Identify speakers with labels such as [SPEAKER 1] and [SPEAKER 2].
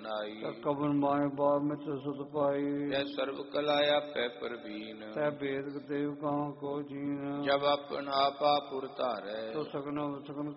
[SPEAKER 1] नाई।
[SPEAKER 2] कबन माए बार में सुत पाई।
[SPEAKER 1] तै सर्व कला आपै परवीन।
[SPEAKER 2] तै भेद देव कहाँ को जीन।
[SPEAKER 1] जब अपन आपा पुर धारै।
[SPEAKER 2] तो सकन